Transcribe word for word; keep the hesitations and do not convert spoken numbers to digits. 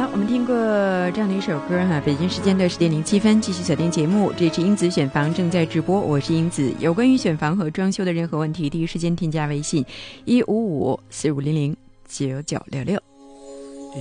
了，我们听过这样的一首歌哈，北京时间的十点零七分，继续锁定节目，这是英子选房正在直播，我是英子。有关于选房和装修的任何问题，第一时间添加微信一五五四五零零九九六六。